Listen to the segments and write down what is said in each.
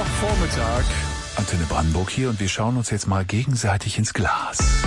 Mittwochvormittag. Antenne Brandenburg hier und wir schauen uns jetzt mal gegenseitig ins Glas.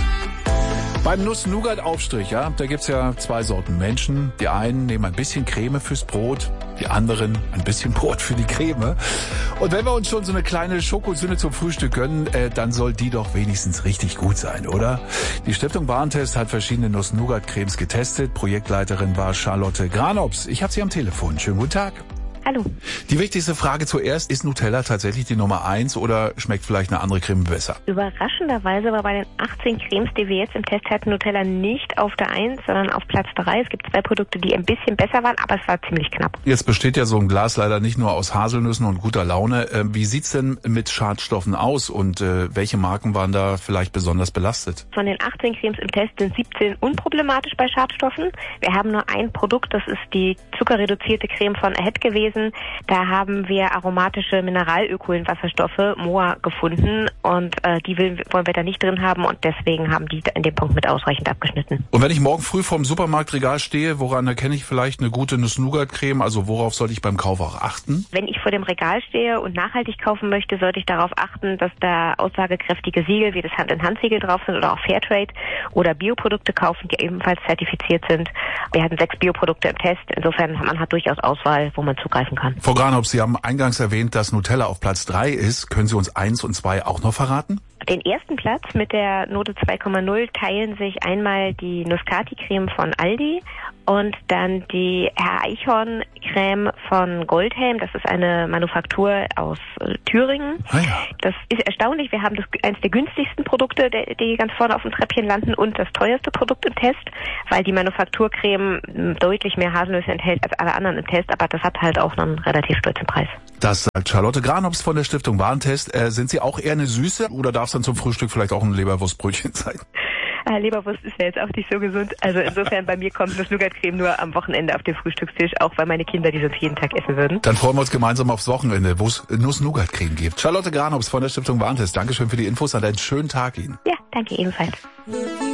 Beim Nuss-Nougat-Aufstrich, ja, da gibt's ja zwei Sorten Menschen. Die einen nehmen ein bisschen Creme fürs Brot, die anderen ein bisschen Brot für die Creme. Und wenn wir uns schon so eine kleine Schokosünde zum Frühstück gönnen, dann soll die doch wenigstens richtig gut sein, oder? Die Stiftung Warentest hat verschiedene Nuss-Nougat-Cremes getestet. Projektleiterin war Charlotte Granops. Ich habe sie am Telefon. Schönen guten Tag. Hallo. Die wichtigste Frage zuerst, ist Nutella tatsächlich die Nummer 1 oder schmeckt vielleicht eine andere Creme besser? Überraschenderweise war bei den 18 Cremes, die wir jetzt im Test hatten, Nutella nicht auf der 1, sondern auf Platz 3. Es gibt 2 Produkte, die ein bisschen besser waren, aber es war ziemlich knapp. Jetzt besteht ja so ein Glas leider nicht nur aus Haselnüssen und guter Laune. Wie sieht's denn mit Schadstoffen aus und welche Marken waren da vielleicht besonders belastet? Von den 18 Cremes im Test sind 17 unproblematisch bei Schadstoffen. Wir haben nur ein Produkt, das ist die zuckerreduzierte Creme von Ahead gewesen. Da haben wir aromatische Mineralölkohlenwasserstoffe, MOA, gefunden und die wollen wir da nicht drin haben und deswegen haben die in dem Punkt mit ausreichend abgeschnitten. Und wenn ich morgen früh vorm Supermarktregal stehe, woran erkenne ich vielleicht eine gute Nuss-Nougat-Creme? Also worauf sollte ich beim Kauf auch achten? Wenn ich vor dem Regal stehe und nachhaltig kaufen möchte, sollte ich darauf achten, dass da aussagekräftige Siegel wie das Hand-in-Hand-Siegel drauf sind oder auch Fairtrade oder Bioprodukte kaufen, die ebenfalls zertifiziert sind. Wir hatten 6 Bioprodukte im Test, insofern man hat durchaus Auswahl, wo man zugreifen kann. Frau Granops, Sie haben eingangs erwähnt, dass Nutella auf Platz 3 ist. Können Sie uns 1 und 2 auch noch verraten? Den ersten Platz mit der Note 2,0 teilen sich einmal die Nuskati-Creme von Aldi und dann die Herr Eichhorn-Creme von Goldhelm. Das ist eine Manufaktur aus Thüringen. Ah ja. Das ist erstaunlich. Wir haben eines der günstigsten Produkte, die ganz vorne auf dem Treppchen landen und das teuerste Produkt im Test, weil die Manufakturcreme deutlich mehr Haselnüsse enthält als alle anderen im Test, aber das hat halt auch einen relativ stolzen Preis. Das sagt Charlotte Granops von der Stiftung Warentest. Sind Sie auch eher eine Süße oder darf es dann zum Frühstück vielleicht auch ein Leberwurstbrötchen sein? Leberwurst ist ja jetzt auch nicht so gesund. Also insofern bei mir kommt Nuss-Nougat-Creme nur am Wochenende auf den Frühstückstisch, auch weil meine Kinder die sonst jeden Tag essen würden. Dann freuen wir uns gemeinsam aufs Wochenende, wo es Nuss-Nougat-Creme gibt. Charlotte Granops von der Stiftung Warentest. Dankeschön für die Infos und einen schönen Tag Ihnen. Ja, danke ebenfalls.